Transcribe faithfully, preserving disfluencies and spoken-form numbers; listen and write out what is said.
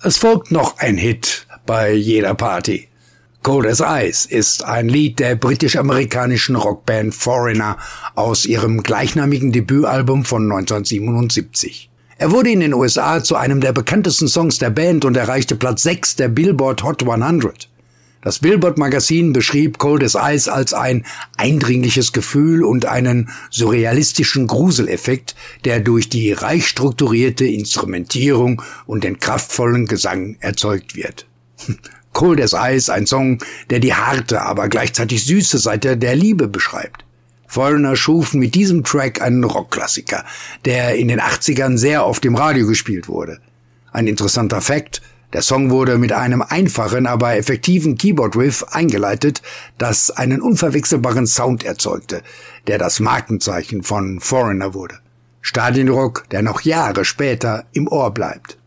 Es folgt noch ein Hit bei jeder Party. Cold as Ice ist ein Lied der britisch-amerikanischen Rockband Foreigner aus ihrem gleichnamigen Debütalbum von neunzehnhundertsiebenundsiebzig. Er wurde in den U S A zu einem der bekanntesten Songs der Band und erreichte Platz sechs der Billboard Hot hundert. Das Billboard-Magazin beschrieb Cold as Ice als ein eindringliches Gefühl und einen surrealistischen Gruseleffekt, der durch die reich strukturierte Instrumentierung und den kraftvollen Gesang erzeugt wird. Cold as Ice, ein Song, der die harte, aber gleichzeitig süße Seite der Liebe beschreibt. Foreigner schufen mit diesem Track einen Rockklassiker, der in den achtzigern sehr oft im Radio gespielt wurde. Ein interessanter Fakt: Der Song wurde mit einem einfachen, aber effektiven Keyboard-Riff eingeleitet, das einen unverwechselbaren Sound erzeugte, der das Markenzeichen von Foreigner wurde. Stadionrock, der noch Jahre später im Ohr bleibt.